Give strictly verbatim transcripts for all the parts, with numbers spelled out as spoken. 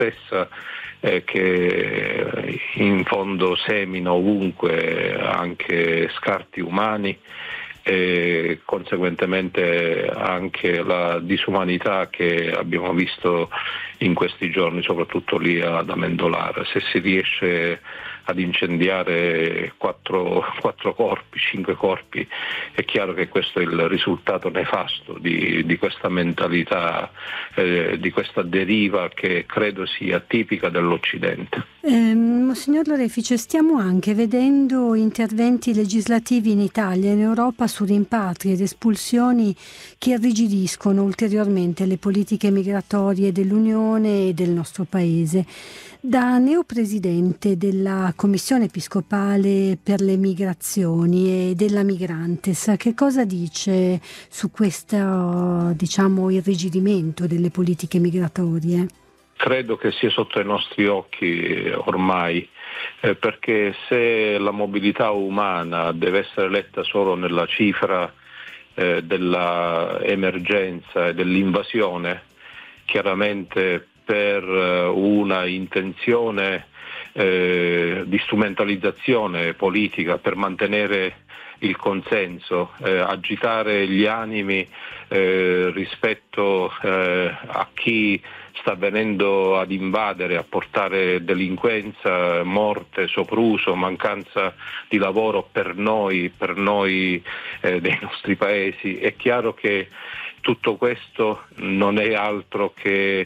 stessa eh, che in fondo semina ovunque anche scarti umani e conseguentemente anche la disumanità che abbiamo visto in questi giorni, soprattutto lì ad Amendolara. Se si riesce ad incendiare quattro, quattro corpi, cinque corpi, è chiaro che questo è il risultato nefasto di, di questa mentalità, eh, di questa deriva che credo sia tipica dell'Occidente. Eh, Monsignor Lorefice, stiamo anche vedendo interventi legislativi in Italia e in Europa su rimpatri ed espulsioni che irrigidiscono ulteriormente le politiche migratorie dell'Unione e del nostro Paese. Da neopresidente della Commissione Episcopale per le Migrazioni e della Migrantes, che cosa dice su questo, diciamo, irrigidimento delle politiche migratorie? Credo che sia sotto i nostri occhi ormai, eh, perché se la mobilità umana deve essere letta solo nella cifra eh, della emergenza e dell'invasione, chiaramente per una intenzione eh, di strumentalizzazione politica, per mantenere il consenso, eh, agitare gli animi eh, rispetto eh, a chi sta venendo ad invadere, a portare delinquenza, morte, sopruso, mancanza di lavoro per noi, per noi eh, dei nostri paesi. È chiaro che tutto questo non è altro che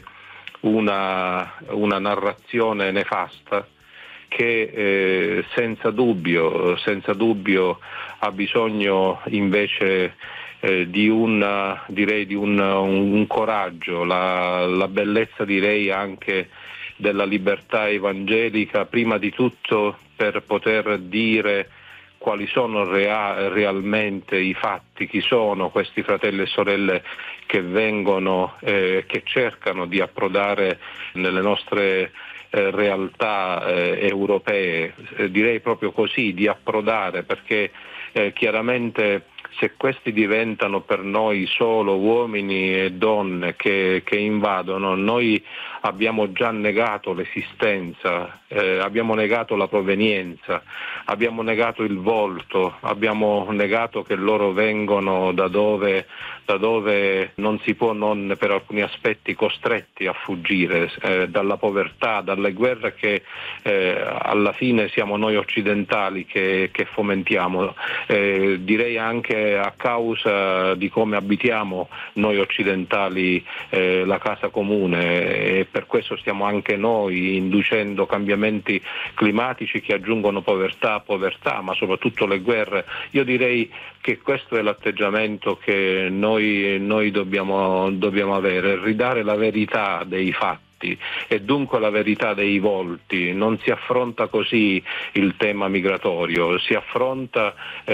una, una narrazione nefasta che eh, senza dubbio, senza dubbio ha bisogno invece eh, di un, direi di un, un coraggio, la, la bellezza direi anche della libertà evangelica, prima di tutto per poter dire quali sono rea- realmente i fatti, chi sono questi fratelli e sorelle che vengono, eh, che cercano di approdare nelle nostre eh, realtà eh, europee, eh, direi proprio così, di approdare, perché eh, chiaramente se questi diventano per noi solo uomini e donne che, che invadono, noi abbiamo già negato l'esistenza, eh, abbiamo negato la provenienza, abbiamo negato il volto, abbiamo negato che loro vengono da dove, da dove non si può non per alcuni aspetti costretti a fuggire, eh, dalla povertà, dalle guerre che eh, alla fine siamo noi occidentali che, che fomentiamo, eh, direi anche a causa di come abitiamo noi occidentali eh, la casa comune, e per questo stiamo anche noi inducendo cambiamenti climatici che aggiungono povertà a povertà, ma soprattutto le guerre. Io direi che questo è l'atteggiamento che noi, noi dobbiamo, dobbiamo avere, ridare la verità dei fatti e dunque la verità dei volti. Non si affronta così il tema migratorio, si affronta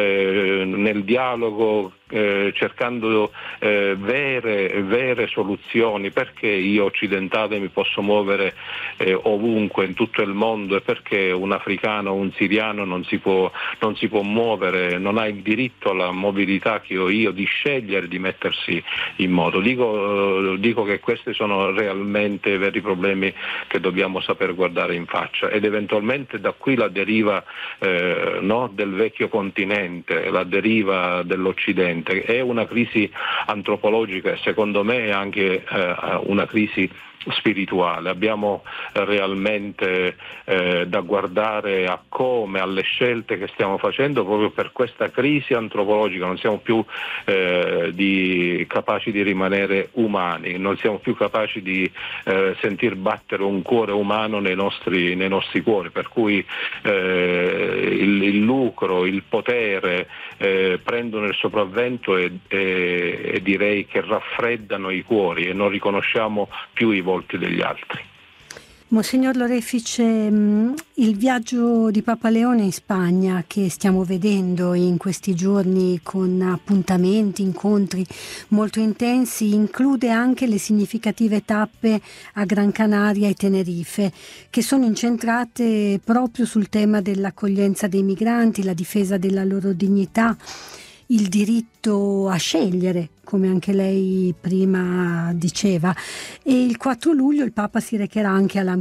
eh, nel dialogo eh, cercando eh, vere, vere soluzioni. Perché io occidentale mi posso muovere eh, ovunque in tutto il mondo, e perché un africano o un siriano non si può, non si può muovere, non ha il diritto alla mobilità che ho io di scegliere di mettersi in moto. Dico, dico che questi sono realmente veri problemi che dobbiamo saper guardare in faccia, ed eventualmente da qui la deriva eh, no, del vecchio continente, la deriva dell'Occidente. È una crisi antropologica e secondo me è anche eh, una crisi spirituale. Abbiamo realmente eh, da guardare a come, alle scelte che stiamo facendo proprio per questa crisi antropologica. Non siamo più eh, di, capaci di rimanere umani, non siamo più capaci di eh, sentir battere un cuore umano nei nostri, nei nostri cuori, per cui eh, il, il lucro, il potere eh, prendono il sopravvento e, e, e direi che raffreddano i cuori e non riconosciamo più i volti degli altri. Monsignor Lorefice, il viaggio di Papa Leone in Spagna che stiamo vedendo in questi giorni con appuntamenti, incontri molto intensi, include anche le significative tappe a Gran Canaria e Tenerife, che sono incentrate proprio sul tema dell'accoglienza dei migranti, la difesa della loro dignità. il diritto a scegliere, come anche lei prima diceva. E il quattro luglio il Papa si recherà anche a Lampedusa.